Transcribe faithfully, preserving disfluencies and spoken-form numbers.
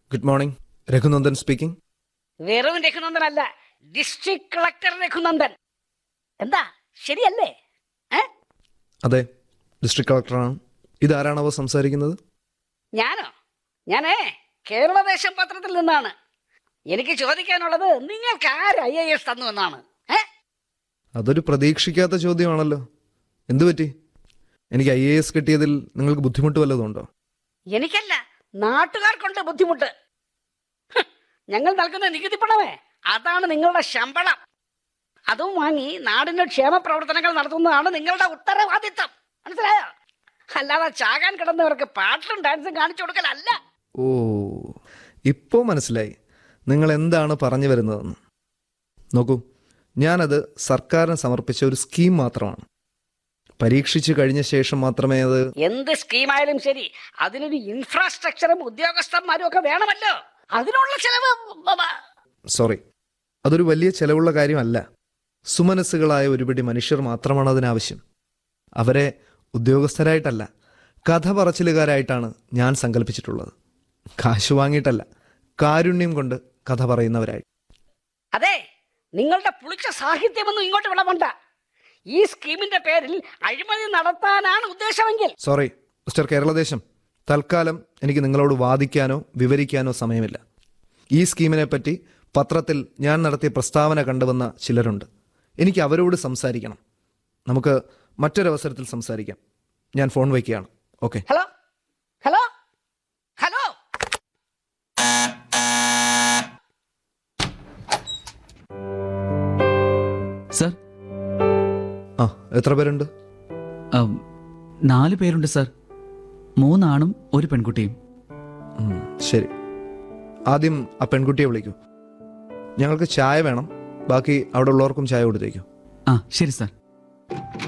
Good morning. Raghunandan speaking. വെറും രഘുനന്ദൻ അല്ല, district collector Raghunandan. എന്താ ശരിയല്ലേ? അതെ, ഡിസ്ട്രിക്ട് കളക്ടറാണ്. ഇതാരാണവ സംസാരിക്കുന്നത്? ഞാനോ? ഞാനേ കേരളദേശം പത്രത്തിൽ നിന്നാണ്. എനിക്ക് ചോദിക്കാനുള്ളത് നിങ്ങൾക്ക് ആര് ഐ എ എസ് തന്നു എന്നാണ്. അതൊരു പ്രതീക്ഷിക്കാത്ത ചോദ്യമാണല്ലോ. എന്തു പറ്റി? എനിക്ക് ഐ എ എസ് കിട്ടിയതിൽ നിങ്ങൾക്ക് ബുദ്ധിമുട്ട് വല്ലതുണ്ടോ? എനിക്കല്ല, നാട്ടുകാർക്കുണ്ട് ബുദ്ധിമുട്ട്. ഞങ്ങൾ നൽകുന്ന നികുതി പണമേ, അതാണ് നിങ്ങളുടെ ശമ്പളം. അതും വാങ്ങി നാടിന്റെ ക്ഷേമ പ്രവർത്തനങ്ങൾ നടത്തുന്നതാണ് നിങ്ങളുടെ ഉത്തരവാദിത്തം. മനസ്സിലായോ? അല്ലാതെ ചാകാൻ കിടന്നവർക്ക് പാട്ടിലും ഡാൻസും കാണിച്ചു കൊടുക്കലല്ല. ഓ, ഇപ്പോൾ മനസ്സിലായി നിങ്ങൾ എന്താണ് പറഞ്ഞു വരുന്നതെന്ന്. നോക്കൂ, ഞാനത് സർക്കാരിന് സമർപ്പിച്ച ഒരു സ്കീം മാത്രമാണ്. പരീക്ഷിച്ചു കഴിഞ്ഞ ശേഷം മാത്രമേ അത്... എന്ത് സ്കീമായാലും ശരി, അതിനൊരു ഇൻഫ്രാസ്ട്രക്ചറും ഉദ്യോഗസ്ഥന്മാരും ഒക്കെ വേണമല്ലോ. അതിനുള്ള ചെലവ്... സോറി, അതൊരു വലിയ ചെലവുള്ള കാര്യമല്ല. സുമനസ്സുകളായ ഒരുപിടി മനുഷ്യർ മാത്രമാണ് അതിനാവശ്യം. അവരെ ഉദ്യോഗസ്ഥരായിട്ടല്ല, കഥ പറച്ചിലുകാരായിട്ടാണ് ഞാൻ സങ്കല്പിച്ചിട്ടുള്ളത്. കാശ് വാങ്ങിയിട്ടല്ല, കാരുണ്യം കൊണ്ട് കഥ പറയുന്നവരായി. അതെ, നിങ്ങളുടെ പുളിച്ച സാഹിത്യമൊന്നും ഇങ്ങോട്ട് വിളവണ്ട. ഈ സ്കീമിന്റെ പേരിൽ അഴിമതി നടത്താനാണ് ഉദ്ദേശമെങ്കിൽ... സോറി മിസ്റ്റർ കേരളദേശം, തൽക്കാലം എനിക്ക് നിങ്ങളോട് വാദിക്കാനോ വിവരിക്കാനോ സമയമില്ല. ഈ സ്കീമിനെ പറ്റി പത്രത്തിൽ ഞാൻ നടത്തിയ പ്രസ്താവന കണ്ടുവന്ന ചിലരുണ്ട്. എനിക്ക് അവരോട് സംസാരിക്കണം. നമുക്ക് മറ്റൊരവസരത്തിൽ സംസാരിക്കാം. ഞാൻ ഫോൺ വയ്ക്കുകയാണ്. Okay. Hello hello hello sir. ആ, എത്ര പേരുണ്ട്? നാല് പേരുണ്ട് സർ. മൂന്നാണും ഒരു പെൺകുട്ടിയും. ശരി, ആദ്യം ആ പെൺകുട്ടിയെ വിളിക്കൂ. ഞങ്ങൾക്ക് ചായ വേണം. ബാക്കി അവിടെ ഉള്ളവർക്കും ചായ കൊടുത്തേക്കൂ. ആ ശരി സർ.